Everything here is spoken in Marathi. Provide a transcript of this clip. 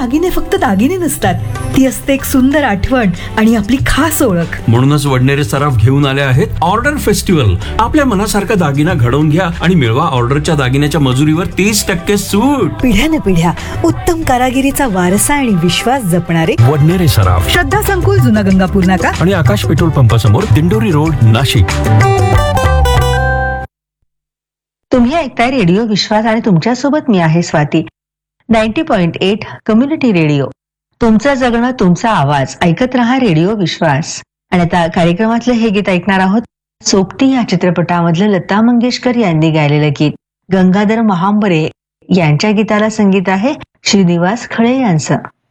दागिने फक्त दागिने नसतात, ती असते एक सुंदर आठवण आणि आपली खास ओळख. म्हणूनच वडनेरे सराफ घेऊन आले आहेत ऑर्डर फेस्टिवल. आपल्या मनासारखा दागिना घडवून घ्या आणि मिळवा ऑर्डरच्या दागिन्याच्या मजुरीवर 30% सूट. पिढ्यानपिढ्या उत्तम कारागिरीचा वारसा आणि विश्वास जपणारे वडनेरे सराफ, श्रद्धा संकुल, जुना गंगापूर नाका आणि आकाश पेट्रोल पंपासमोर, दिंडोरी रोड, नाशिक. तुम्ही ऐकताय रेडिओ विश्वास आणि तुमच्यासोबत मी आहे स्वाती. 90.8 कम्युनिटी रेडिओ, तुमचं जगणं तुमचा आवाज. ऐकत रहा रेडिओ विश्वास. आणि आता कार्यक्रमातलं हे गीत ऐकणार आहोत. सोबती या चित्रपटामधलं लता मंगेशकर यांनी गायलेलं गीत. गंगाधर महांबरे यांच्या गीताला संगीत आहे श्रीनिवास खळे यांचं.